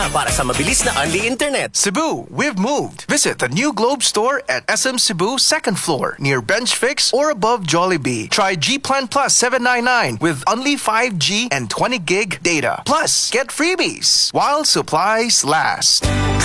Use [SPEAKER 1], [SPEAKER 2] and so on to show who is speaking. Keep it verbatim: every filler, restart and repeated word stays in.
[SPEAKER 1] na para sa mabilis na unli internet.
[SPEAKER 2] Cebu, we've moved. Visit the new Globe store at S M Cebu second floor near Bench Fix or above Jollibee. Try G Plan Plus seven ninety-nine with only five G and twenty gig data. Plus, get freebies while supplies last.